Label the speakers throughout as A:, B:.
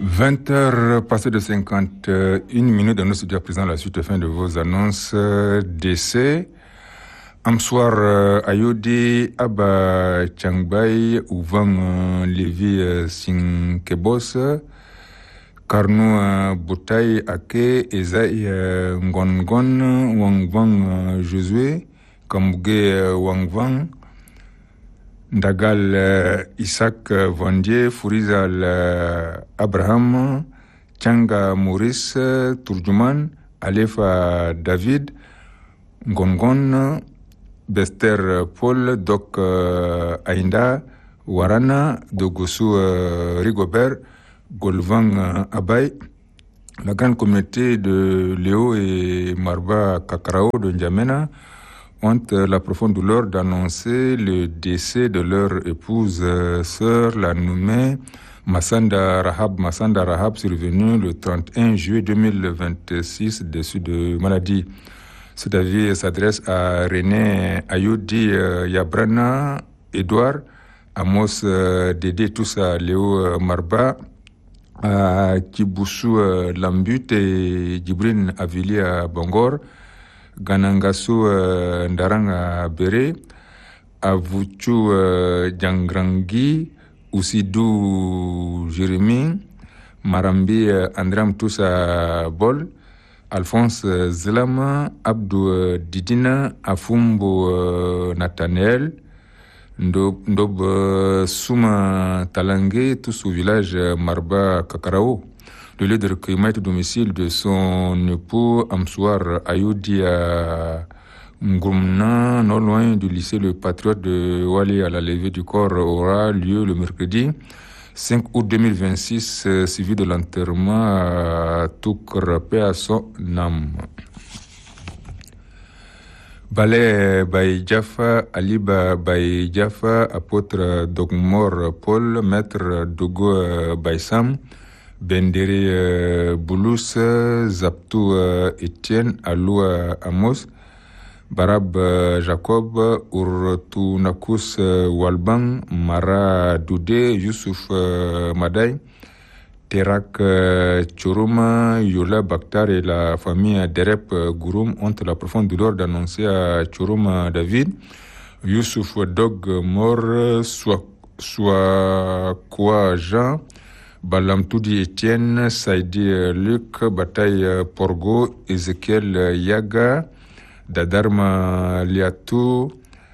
A: 20h passées de 51 minutes dans nos studios à présent la suite fin de vos annonces d'essai. Amsoir Ayodi Aba Changbay Ouvang Levi Sinkebos Karnou Boutay Ake Ezai Ngongon Wangvang Josué Kambuge Wangvang Ndagal Isaac Vandier, Fourizal Abraham, Changa Maurice, Turjuman, Alefa David, Ngongon, Bester Paul, Doc Ainda, Warana, Dogosu Rigobert, Golvang Abay, la grande communauté de Léo et Marba Kakarao de N'Djamena ont la profonde douleur d'annoncer le décès de leur épouse, sœur, la nommée Massanda Rahab, survenue le 31 juillet 2026, déçue de maladie. Cet avis s'adresse à René Ayoudi Yabrana, Edouard, Amos Dédé Toussa, Léo Marba, à Kiboussou Lambut et Djibrine Avili à Bangor, Ganangasu Ndaranga Bere, Avuchu Djangrangi, Ousidou Jérémy, Marambi Andram Toussa Bol, Alphonse Zlama, Abdou Didina, Afumbo Nathanaël, Ndob Souma Talangé, tous au village Marba Kakarao. Le lieu de recueillement est au domicile de son époux Amsoir Ayoudi à Ngoumna, non loin du lycée Le Patriote de Wali. À la levée du corps aura lieu le mercredi 5 août 2026, suivi de l'enterrement à Toukrapé à son âme. Balé Baye Jaffa, Aliba Baye Jaffa, apôtre Dogmor Paul, maître Dogo Baysam, Bendere Boulous, Zaptou Etienne, Aloua Amos, Barab Jacob, Urtunakus Walbang, Mara Doudé, Youssouf Madaï, Terak Churuma, Yola Bakhtar et la famille Derep Gouroum ont la profonde douleur d'annoncer à Churuma David, Youssouf Dog mort, soit quoi Jean, Balam Toudi Etienne, Saïdi Luc, Bataille Porgo, Ezekiel Yaga, Dadarma Liatou,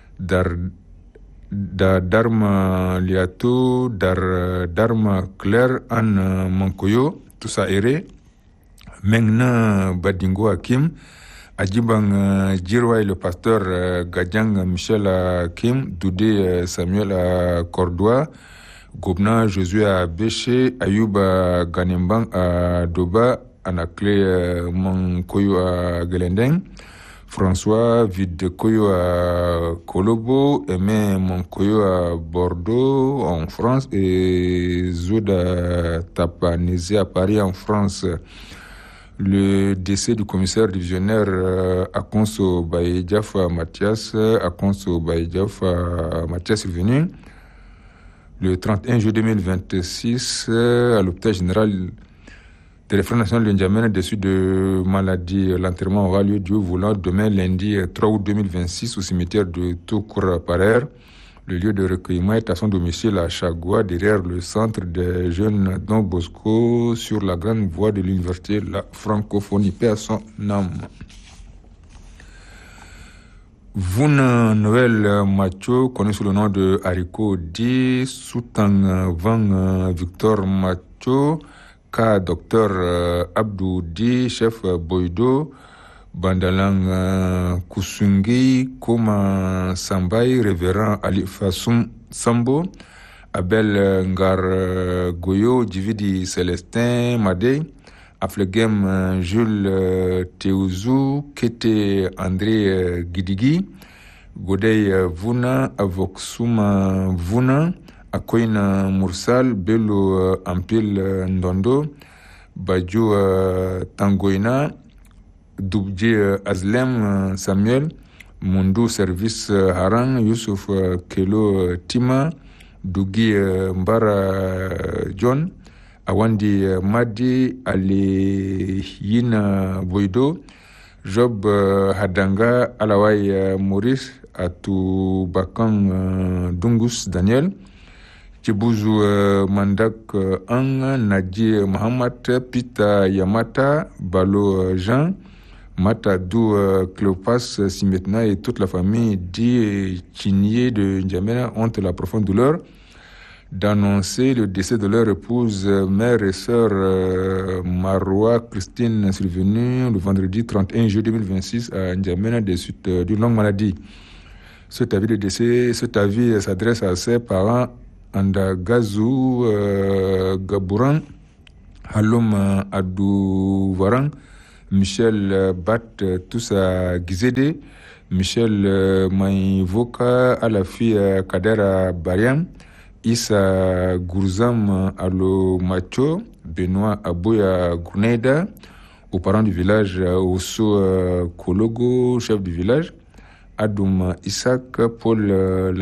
A: Darma Liatou, Darma Claire, Anne Mankoyo, tout ça erré, Mengna Badingo Hakim, Adjibang Jirwai le pasteur Gadjang Michel Hakim, Doudé Samuel Cordoua, Gobna Josué à Béché, Ayouba Ganembang à Doba, Anakle Mankoyo à Gelendeng, François Videkoyo à Kolobo, Aimé Mankoyo à Bordeaux en France et Zoda Tapanési à Paris en France. Le décès du commissaire divisionnaire Akonso Baye Jaffa Mathias, est venu le 31 juillet 2026 à l'hôpital général de référence national de N'Djamena, déçu de maladie. L'enterrement aura lieu Dieu voulant demain lundi 3 août 2026 au cimetière de Toukour-Parer. Le lieu de recueillement est à son domicile à Chagua, derrière le centre des jeunes Don Bosco, sur la grande voie de l'université de la francophonie. Paix à son âme. Vuna Noël Macho, connu sous le nom de Hariko Di, Soutang Van Victor Macho, Ka Docteur Abdou Di, chef Boido, Bandalang Kusungi, Koma Sambai, révérend Ali Fassoum Sambo, Abel Ngar Goyo, Dividi Célestin Madei, Aflegem Jules Teouzou, Kete André Gidigi, Godei Vuna, Avoksuma Vuna, Akoina Mursal, Bello Ampil Ndondo, Badjo Tangoina, Doubdje Azlem Samuel, Mundu Service Harang, Youssouf Kelo Tima, Dougi Mbara John, Awandi Madi Aliyina Boido, Job Hadanga Alawai Maurice, Atu Bakan Dungus Daniel, Chibuzu Mandak Ang, Nadi Mohamed, Pita Yamata, Balo Jean, Matadou Cléopas Simetna et toute la famille dit Chinier de N'Djamena ont la profonde douleur d'annoncer le décès de leur épouse, mère et sœur Maroua Christine, survenue le vendredi 31 juillet 2026 à N'Djamena des suites d'une longue maladie. Cet avis de décès, s'adresse à ses parents Andagazou Gabouran, Halom Adouvaran, Michel Bat Toussa Gizede, Michel Maïvoka Alafi Kadera Bariam, Issa Gourzam Alo Macho, Benoît Aboya Gouneida, aux parents du village Osso Kologo, chef du village, Adoum Isaac, Paul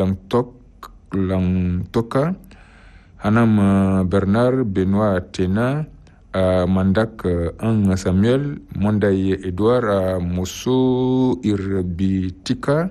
A: Langtoka, Hanam Bernard, Benoît Tena, Mandak Ang Samuel, Mondaye Edouard, Mosso Irbitika,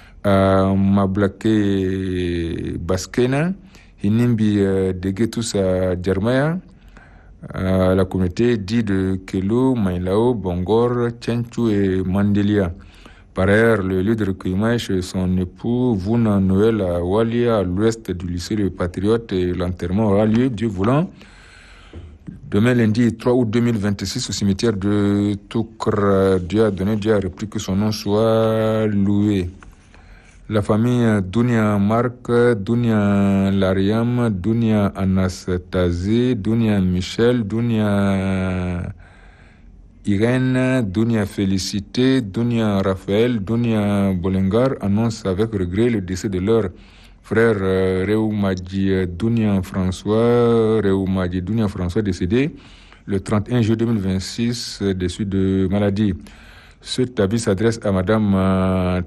A: Mablake Baskena, Hinimbi Degetus Djermaya, la communauté dit de Kelo, Maïlao, Bongor, Tchenchu et Mandelia. Par ailleurs, le lieu de recueillement chez son époux, Vouna Noël à Walia, à l'ouest du lycée Le Patriote, et l'enterrement aura lieu, Dieu voulant, demain lundi 3 août 2026 au cimetière de Toukra. Dieu a repris que son nom soit loué. La famille Dounia Marc, Dounia Lariam, Dounia Anastasie, Dounia Michel, Dounia Irène, Dounia Félicité, Dounia Raphaël, Dounia Bolengar annonce avec regret le décès de leur frère Reumadji Dounia François, décédé le 31 juillet 2026 des suites de maladie. Cet avis s'adresse à Madame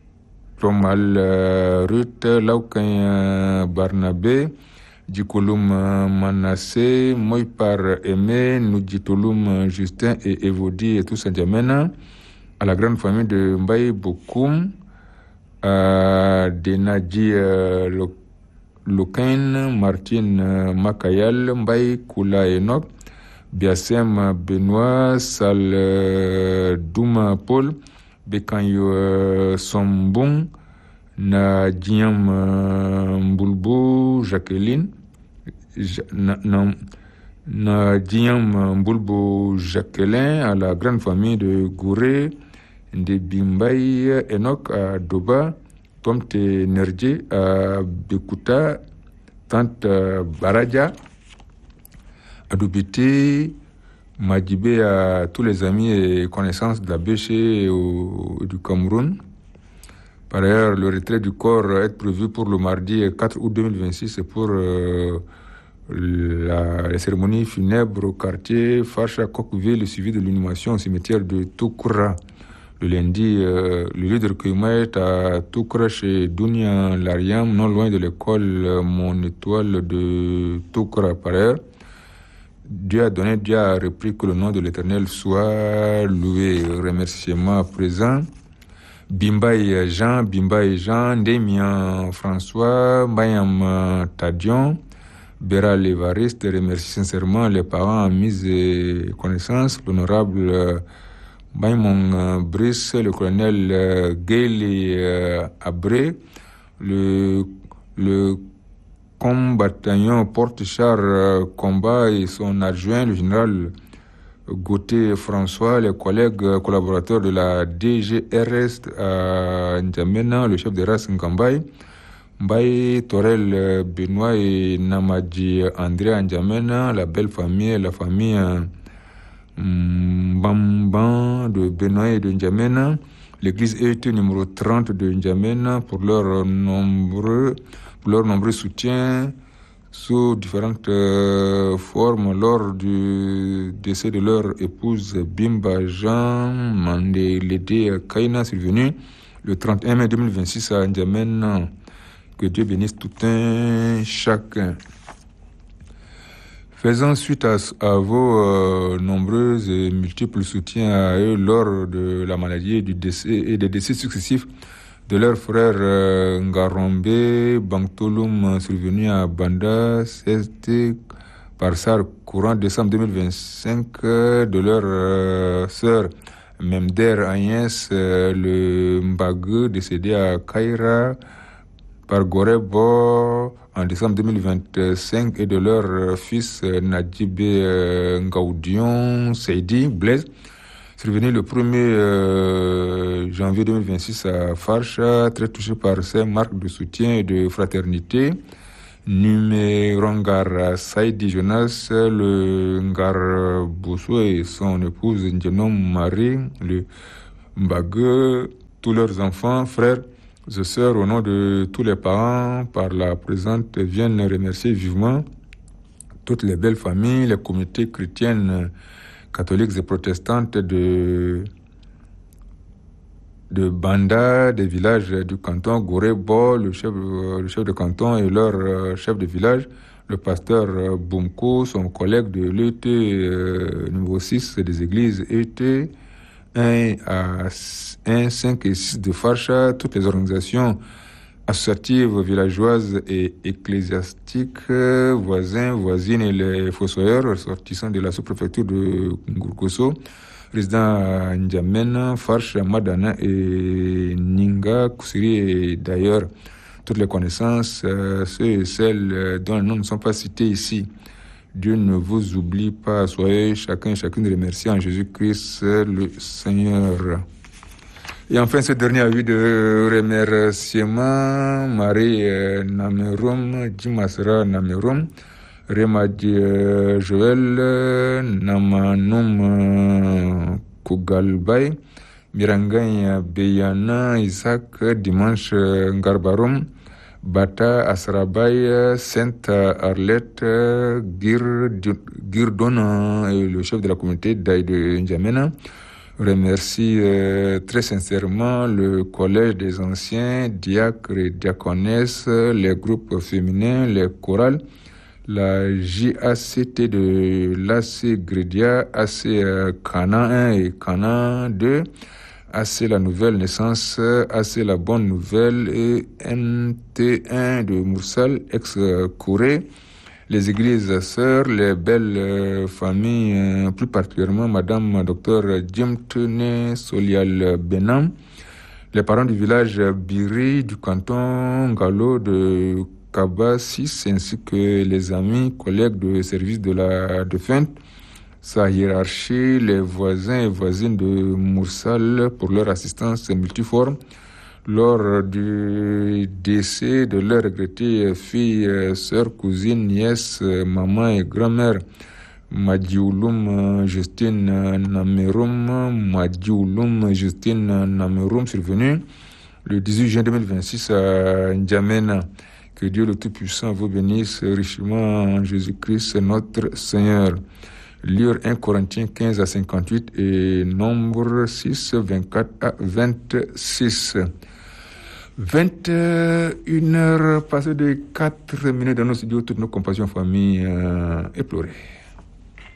A: Tomal Ruth Laukin Barnabé, Djikolum Manassé, Moïpar Aimé, Noudjitolum Justin et Evodi et tous N'Djamena, à la grande famille de Mbaye Bokoum, à Denadji Lokain, Martine Makayal, Mbaye Koula Enoch, Biasem Benoît, Sal Douma Paul, Bekanyo Sombong, na Diam Mbulbo Jacqueline, na Diam Mbulbo Jacqueline, à la grande famille de Gouré, de Bimbaï Enoch à Doba, Tomte Nerdje à Bekuta, Tante Baradja à Dubité, Madjibé à tous les amis et connaissances de la Béché et du Cameroun. Par ailleurs, le retrait du corps est prévu pour le mardi 4 août 2026 et pour la cérémonie funèbre au quartier Facha Coqueville, suivi de l'inhumation au cimetière de Toukra. Le lundi, le lieu de recueillement est à Toukra chez Dounia Lariam, non loin de l'école Mon Étoile de Toukra. Par ailleurs, Dieu a repris que le nom de l'Éternel soit loué. Remerciements à présent. Bimbaï Jean, Ndemian François, Bayam Tadion, Béral Évariste remercie sincèrement les parents amis et connaissances, l'honorable Baymon Brice, le colonel Gaël Abré, le combattant porte-char combat et son adjoint, le général Gauthier François, les collègues collaborateurs de la DGRS à N'Djamena, le chef de race Nkambaye, Mbaye Torel Benoît et Namadji André N'Djamena, la belle famille, la famille Mbamban de Benoît et de N'Djamena, l'église ET numéro 30 de N'Djamena pour leur nombreux soutiens sous différentes formes lors du décès de leur épouse Bimba Jean Mandelede Kaina, survenu le 31 mai 2026 à N'Djamena. Que Dieu bénisse tout un chacun. Faisant suite à vos nombreux et multiples soutiens à eux lors de la maladie et des décès successifs de leur frère Ngarombe Bangtolum survenu à Banda, c'était par SAR courant décembre 2025 de leur sœur Memder Agnès le Mbague décédé à Kaira par Gorebo en décembre 2025 et de leur fils Nadjib Ngaoudion Seydi Blaise survenu le 1er janvier 2026 à Farsha, très touché par ces marques de soutien et de fraternité. Numérongar Saïdi Jonas, le Ngar Bousso et son épouse Ndjenom Marie, le Mbague, tous leurs enfants, frères et sœurs, au nom de tous les parents, par la présente, viennent remercier vivement toutes les belles familles, les communautés chrétiennes, catholiques et protestantes de Banda, des villages du canton, Gorebo, le chef de canton et leur chef de village, le pasteur Boumko, son collègue de l'ET numéro 6 des églises ET 1, 5 et 6 de Farsha, toutes les organisations associatives, villageoises et ecclésiastiques, voisins, voisines et les fossoyeurs ressortissants de la sous-préfecture de Ngourkosso, résidents à N'Djamena, Farsha, Madana et Ninga, Koussiri et d'ailleurs toutes les connaissances, ceux et celles dont les noms ne sont pas cités ici. Dieu ne vous oublie pas, soyez chacun et chacune remerciés en Jésus-Christ le Seigneur. Et enfin, ce dernier avis de remerciement, Marie Namerum, Jimasra Namerum, Remadi Joël, Namanum Kougalbay, Mirangay Beyana, Isaac, Dimanche Ngarbarum, Bata Asrabay, Sainte Arlette, Girdon, le chef de la communauté d'Aïe de N'Djamena, remercie très sincèrement le collège des anciens, diacres et diaconesses, les groupes féminins, les chorales, la JACT de l'AC Grédia, AC Cana 1 et Cana 2, AC La Nouvelle Naissance, AC La Bonne Nouvelle et NT1 de Moursal, ex-Corée, les églises sœurs, les belles familles, plus particulièrement Madame Dr Djemtene Solial Benam, les parents du village Biri du canton Ngalo de Kaba 6, ainsi que les amis, collègues de service de la défunte, sa hiérarchie, les voisins et voisines de Moursal pour leur assistance multiforme lors du décès de leur regrettée fille, sœur, cousine, nièce, maman et grand-mère Madioulum Justine Namerum, survenue le 18 juin 2026 à N'Djamena. Que Dieu le Tout-Puissant vous bénisse richement en Jésus-Christ notre Seigneur. Lire 1 Corinthiens 15 à 58 et Nombre 6, 24 à 26. 21h passées de 4 minutes dans nos studios, toutes nos compassions familles éplorées.